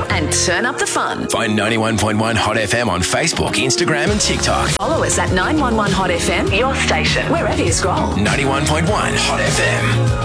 and turn up the fun. Find 91.1 Hot FM on Facebook, Instagram and TikTok. Follow us at 911 Hot FM, your station, wherever you scroll. 91.1 Hot FM.